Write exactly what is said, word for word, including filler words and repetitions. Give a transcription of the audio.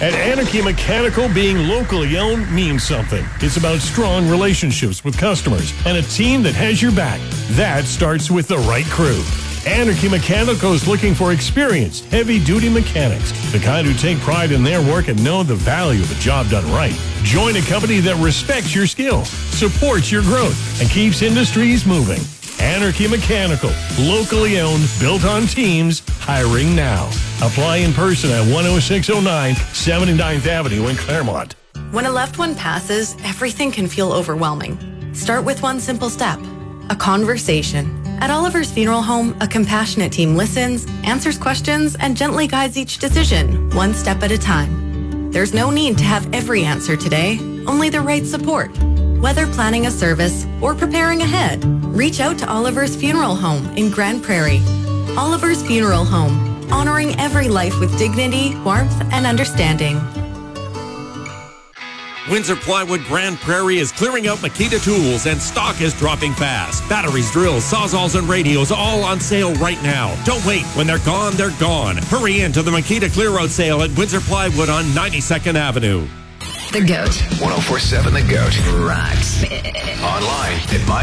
At Anarchy Mechanical, being locally owned means something. It's about strong relationships with customers and a team that has your back. That starts with the right crew. Anarchy Mechanical is looking for experienced, heavy-duty mechanics, the kind who take pride in their work and know the value of a job done right. Join a company that respects your skills, supports your growth, and keeps industries moving. Anarchy Mechanical, locally owned, built on teams, hiring now. Apply in person at one oh six oh nine seventy-ninth Avenue in Claremont. When a loved one passes, everything can feel overwhelming. Start with one simple step, a conversation. At Oliver's Funeral Home, a compassionate team listens, answers questions, and gently guides each decision, one step at a time. There's no need to have every answer today, only the right support. Whether planning a service or preparing ahead, reach out to Oliver's Funeral Home in Grand Prairie. Oliver's Funeral Home, honoring every life with dignity, warmth, and understanding. Windsor Plywood Grand Prairie is clearing out Makita tools and stock is dropping fast. Batteries, drills, sawzalls, and radios all on sale right now. Don't wait. When they're gone, they're gone. Hurry in to the Makita Clear Out sale at Windsor Plywood on ninety-second Avenue. The Goat. ten forty-seven The Goat. Rocks. Online at my